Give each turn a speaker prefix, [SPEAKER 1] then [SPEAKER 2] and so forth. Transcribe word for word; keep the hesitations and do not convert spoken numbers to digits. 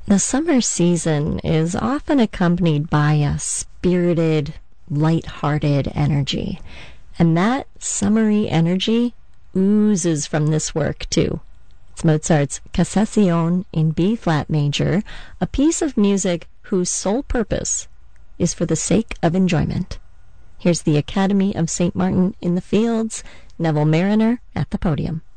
[SPEAKER 1] The summer season is often accompanied by a spirited, light-hearted energy, and that summery energy oozes from this work too. It's Mozart's Cassation in B-flat major, a piece of music whose sole purpose is for the sake of enjoyment. Here's the Academy of Saint Martin in the Fields, Neville Marriner at the podium.